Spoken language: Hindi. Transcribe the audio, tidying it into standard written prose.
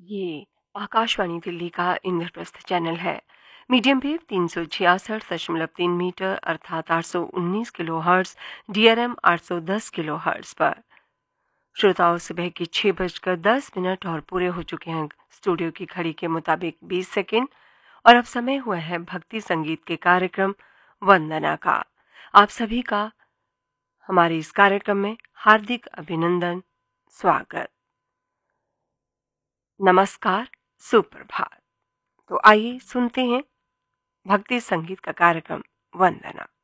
ये आकाशवाणी दिल्ली का इंद्रप्रस्थ चैनल है। मीडियम वेव 366.3 मीटर अर्थात 819 kilo hertz, DRM 810 kilo hertz पर। श्रोताओं, सुबह के 6:10 और पूरे हो चुके हैं स्टूडियो की घड़ी के मुताबिक 20 सेकंड। और अब समय हुआ है भक्ति संगीत के कार्यक्रम वंदना का। आप सभी का हमारे इस कार्यक्रम में हार्दिक अभिनंदन, स्वागत, नमस्कार, सुप्रभात। तो आइए सुनते हैं भक्ति संगीत का कार्यक्रम वंदना।